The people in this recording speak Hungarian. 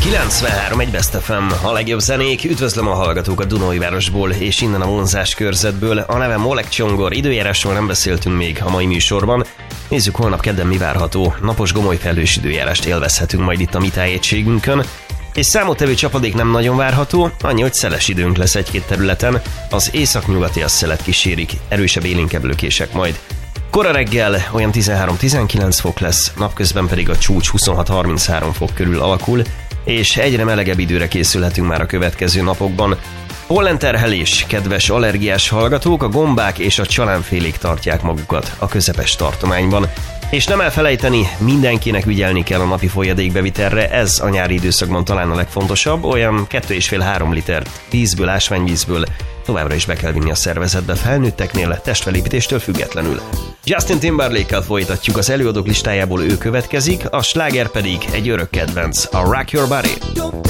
93 egy Best FM, a legjobb zenék. Üdvözlöm a hallgatókat Dunaújvárosból és innen a vonzás körzetből. A nevem Oleg Csongor, időjárásról nem beszéltünk még a mai műsorban. Nézzük, holnap kedden mi várható. Napos gomoly felhős időjárást élvezhetünk majd itt a mi tájegységünkön. És számottevő csapadék nem nagyon várható, annyi, hogy szeles időnk lesz egy-két területen. Az északnyugati szelet kísérik, erősebb élénkebb lökések majd. Kora reggel olyan 13-19 fok lesz, napközben pedig a csúcs 26-33 fok körül alakul, és egyre melegebb időre készülhetünk már a következő napokban. Pollenterhelés, kedves allergiás hallgatók, a gombák és a csalánfélék tartják magukat a közepes tartományban. És nem elfelejteni, mindenkinek ügyelni kell a napi folyadékbevitelre, ez a nyári időszakban talán a legfontosabb, olyan 2,5-3 liter vízből, ásványvízből továbbra is be kell vinni a szervezetbe felnőtteknél, testfelépítéstől függetlenül. Justin Timberlake-kel folytatjuk, az előadók listájából ő következik, a sláger pedig egy örök kedvenc, a Rock Your Body.